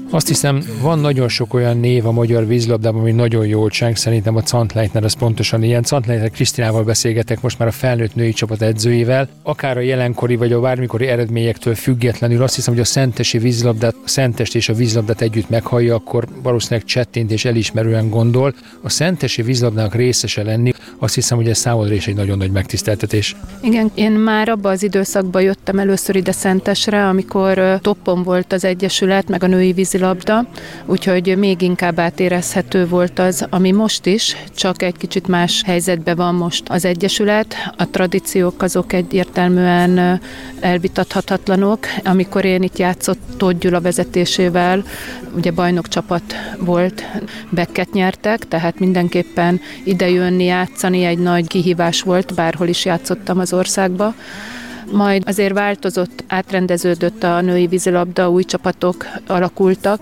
Azt hiszem, van nagyon sok olyan név a magyar vízilabdában, ami nagyon jól cseng. Szerintem a Cantleitner az pontosan ilyen. Cantleitner Krisztinával beszélgetek most már a felnőtt női csapat edzőjével. Akár a jelenkori vagy a bármikori eredményektől függetlenül azt hiszem, hogy a szentesi vízilabdát, a Szentest és a vízilabdát együtt meghallja, akkor valószínűleg csettint és elismerően gondol. A szentesi vízilabdának részese lenni, azt hiszem, hogy ez számodra is egy nagyon nagy megtiszteltetés. Igen, én már abban az időszakban jöttem először ide Szentesre, amikor toppon volt az egyesület, meg a női vízilabda, úgyhogy még inkább átérezhető volt az, ami most is, csak egy kicsit más helyzetben van most az egyesület. A tradíciók azok egyértelműen elvitathatatlanok. Amikor én itt játszott Tóth Gyula vezetésével, ugye bajnokcsapat volt, Becket nyertek, tehát mindenképpen idejönni, játszani egy nagy kihívás volt, bárhol is játszottam az országba. Majd azért változott, átrendeződött a női vízilabda, új csapatok alakultak,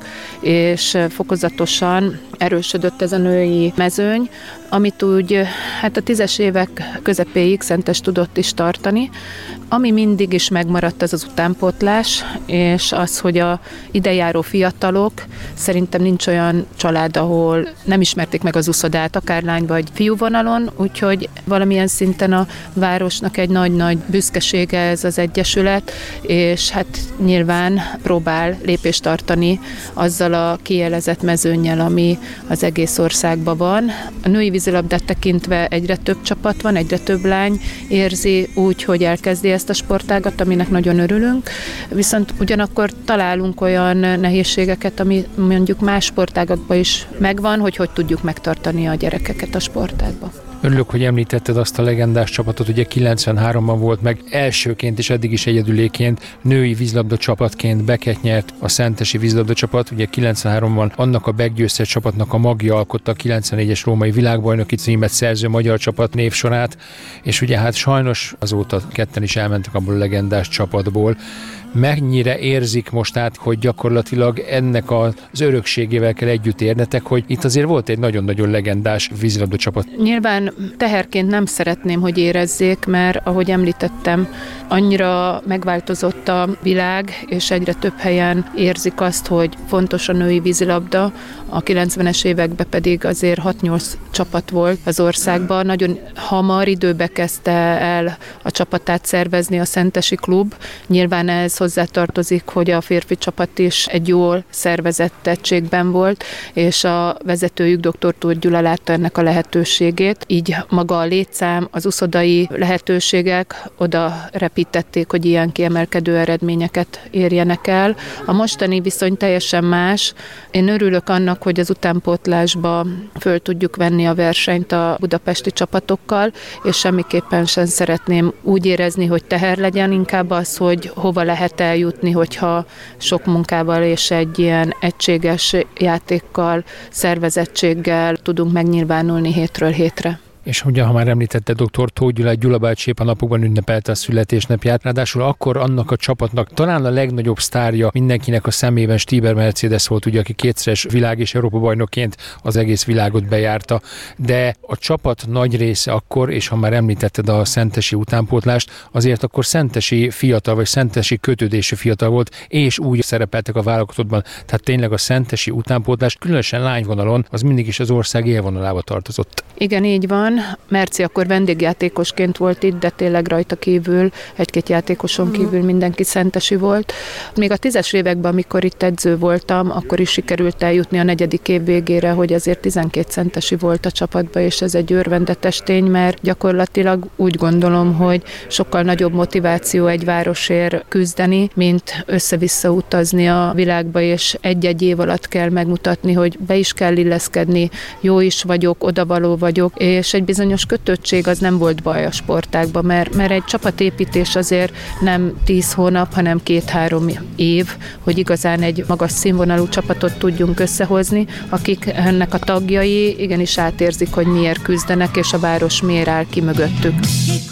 és fokozatosan erősödött ez a női mezőny, amit úgy hát a 10-es évek közepéig Szentes tudott is tartani. Ami mindig is megmaradt, az az utánpótlás, és az, hogy a idejáró fiatalok, szerintem nincs olyan család, ahol nem ismerték meg az uszodát, akár lány vagy fiú vonalon, úgyhogy valamilyen szinten a városnak egy nagy-nagy büszkesége ez az egyesület, és hát nyilván próbál lépést tartani azzal a kielezett mezőnnyel, ami az egész országban van. A női vízilabdát tekintve egyre több csapat van, egyre több lány érzi úgy, hogy elkezdi ezt a sportágat, aminek nagyon örülünk, viszont ugyanakkor találunk olyan nehézségeket, ami mondjuk más sportágakban is megvan, hogy tudjuk megtartani a gyerekeket a sportágban. Örülök, hogy említetted azt a legendás csapatot, ugye 93-ban volt meg elsőként és eddig is egyedüléként női vízilabda csapatként Becket nyert a szentesi vízilabda csapat, ugye 93-ban annak a meggyőztes csapatnak a magja alkotta a 94-es római világbajnoki címet szerző magyar csapat névsorát, és ugye hát sajnos azóta ketten is elmentek abból a legendás csapatból. Mennyire érzik most át, hogy gyakorlatilag ennek az örökségével kell együtt érnetek, hogy itt azért volt egy nagyon-nagyon legendás vízilabda csapat? Nyilván teherként nem szeretném, hogy érezzék, mert ahogy említettem, annyira megváltozott a világ, és egyre több helyen érzik azt, hogy fontos a női vízilabda. A 90-es években pedig azért 6-8 csapat volt az országban. Nagyon hamar időbe kezdte el a csapatát szervezni a Szentesi klub. Nyilván ez hozzátartozik, hogy a férfi csapat is egy jól szervezett egységben volt, és a vezetőjük dr. Tóth Gyula látta ennek a lehetőségét. Így maga a létszám, az uszodai lehetőségek oda repítették, hogy ilyen kiemelkedő eredményeket érjenek el. A mostani viszony teljesen más. Én örülök annak, hogy az utánpótlásba föl tudjuk venni a versenyt a budapesti csapatokkal, és semmiképpen sem szeretném úgy érezni, hogy teher legyen, inkább az, hogy hova lehet eljutni, hogyha sok munkával és egy ilyen egységes játékkal, szervezettséggel tudunk megnyilvánulni hétről hétre. És ugye, ha már említette dr. Tóth Gyulát, Gyula bácsi épp a napokban ünnepelte a születésnapját, ráadásul akkor annak a csapatnak talán a legnagyobb sztárja mindenkinek a szemében Stieber Mercedes volt, ugye, aki kétszeres világ- és Európa-bajnokként az egész világot bejárta, de a csapat nagy része akkor, és ha már említetted a szentesi utánpótlást, azért akkor szentesi fiatal, vagy szentesi kötődésű fiatal volt, és úgy szerepeltek a válogatottban, tehát tényleg a szentesi utánpótlás, különösen lányvonalon, az mindig is az ország élvonalába tartozott. Igen, így van. Merci akkor vendégjátékosként volt itt, de tényleg rajta kívül, egy-két játékoson kívül mindenki szentesi volt. Még a 10-es években, amikor itt edző voltam, akkor is sikerült eljutni a 4. év végére, hogy azért 12 szentesi volt a csapatban, és ez egy örvendetes tény, mert gyakorlatilag úgy gondolom, hogy sokkal nagyobb motiváció egy városért küzdeni, mint össze-vissza utazni a világba, és egy-egy év alatt kell megmutatni, hogy be is kell illeszkedni, jó is vagyok, odavaló vagyok, és egy bizonyos kötöttség az nem volt baj a sportágban, mert egy csapatépítés azért nem 10 hónap, hanem 2-3 év, hogy igazán egy magas színvonalú csapatot tudjunk összehozni, akik ennek a tagjai igenis átérzik, hogy miért küzdenek, és a város miért áll ki mögöttük.